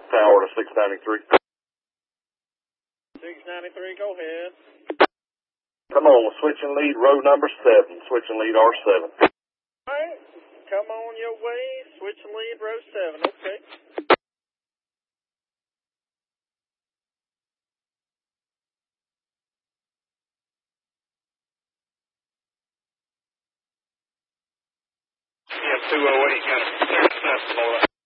Tower to 693. 693, go ahead. Come on, switching lead, row number 7, switching lead R7. Alright, come on your way, switching lead, row 7, okay. Yeah, 208, got a 37 below that.